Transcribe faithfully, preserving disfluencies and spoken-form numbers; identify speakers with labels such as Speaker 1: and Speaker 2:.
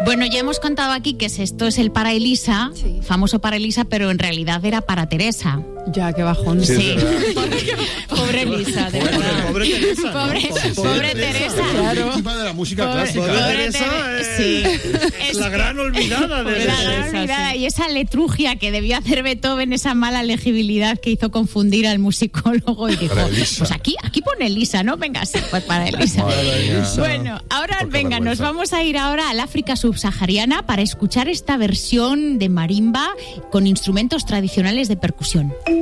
Speaker 1: Bueno, ya hemos contado aquí que esto es el para Elisa, sí. famoso para Elisa, pero en realidad era para Teresa.
Speaker 2: Ya, qué bajón.
Speaker 1: Sí. sí. Pobre Elisa, de
Speaker 3: pobre,
Speaker 1: verdad.
Speaker 3: Pobre Teresa.
Speaker 1: Pobre,
Speaker 3: ¿no?
Speaker 1: pobre, pobre Teresa.
Speaker 3: Claro. Víctima de la música
Speaker 1: pobre,
Speaker 3: clásica.
Speaker 1: Pobre
Speaker 3: Teresa
Speaker 1: es,
Speaker 3: sí.
Speaker 1: es
Speaker 3: la gran olvidada de
Speaker 1: La gran olvidada. Sí. Y esa letrugia que debió hacer Beethoven, esa mala legibilidad que hizo confundir al musicólogo y dijo, pues aquí, aquí pone Elisa, ¿no? Venga, sí, pues para Elisa. Bueno, ahora Porque venga, vergüenza. Nos vamos a ir ahora al África subsahariana para escuchar esta versión de marimba con instrumentos tradicionales de percusión.